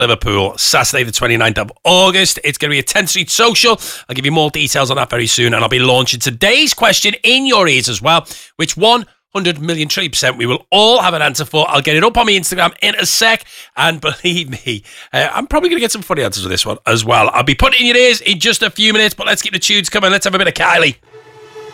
Liverpool, Saturday the 29th of August. It's going to be a 10th Street Social. I'll give you more details on that very soon, and I'll be launching today's question in your ears as well, which 100 million %, we will all have an answer for. I'll get it up on my Instagram in a sec, and believe me, I'm probably going to get some funny answers with this one as well. I'll be putting it in your ears in just a few minutes, but let's keep the tunes coming. Let's have a bit of Kylie.